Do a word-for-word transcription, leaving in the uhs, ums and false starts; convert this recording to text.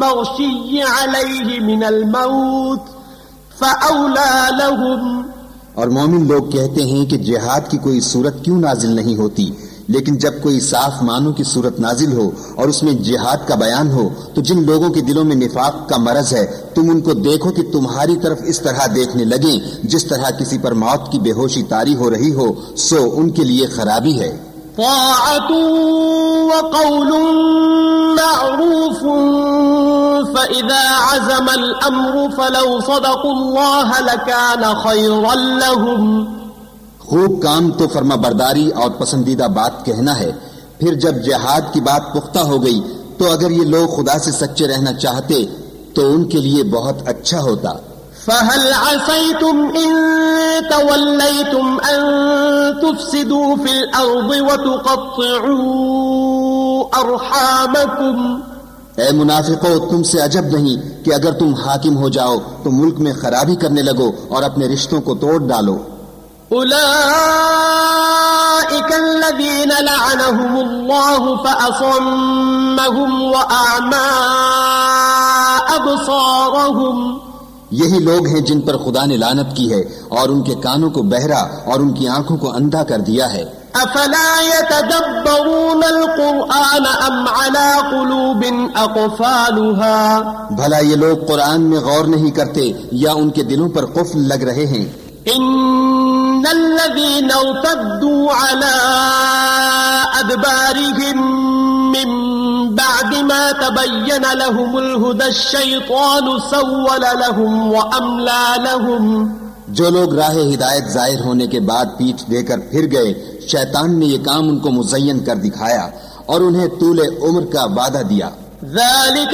المغشي عليه من الموت فأولى لهم. اور مومن لوگ کہتے ہیں کہ جہاد کی کوئی صورت کیوں نازل نہیں ہوتی، لیکن جب کوئی صاف معنوں کی صورت نازل ہو اور اس میں جہاد کا بیان ہو تو جن لوگوں کے دلوں میں نفاق کا مرض ہے تم ان کو دیکھو کہ تمہاری طرف اس طرح دیکھنے لگیں جس طرح کسی پر موت کی بے ہوشی طاری ہو رہی ہو، سو ان کے لیے خرابی ہے. طاعة وقول معروف فإذا عزم الأمر فلو صدقوا الله لكان خيرا لهم. خوب کام تو فرما برداری اور پسندیدہ بات کہنا ہے، پھر جب جہاد کی بات پختہ ہو گئی تو اگر یہ لوگ خدا سے سچے رہنا چاہتے تو ان کے لیے بہت اچھا ہوتا. فهل عسيتم إن توليتم أن تفسدوا في الأرض وتقطعوا أرحامكم. اے منافقو، تم سے عجب نہیں کہ اگر تم حاکم ہو جاؤ تو ملک میں خرابی کرنے لگو اور اپنے رشتوں کو توڑ ڈالو. أولئك الذين لعنهم الله فأصمهم وأعمى أبصارهم. یہی لوگ ہیں جن پر خدا نے لعنت کی ہے اور ان کے کانوں کو بہرا اور ان کی آنکھوں کو اندھا کر دیا ہے. افلا يتدبرون القرآن ام على قلوب اقفالها. بھلا یہ لوگ قرآن میں غور نہیں کرتے یا ان کے دلوں پر قفل لگ رہے ہیں. ان الذين ارتدوا على ادبارهم من بعد ما تبين لهم الهدى الشيطان سول لهم واملى لهم. جو لوگ راہ ہدایت ظاہر ہونے کے بعد پیٹھ دے کر پھر گئے، شیطان نے یہ کام ان کو مزین کر دکھایا اور انہیں طول عمر کا وعدہ دیا. ذلك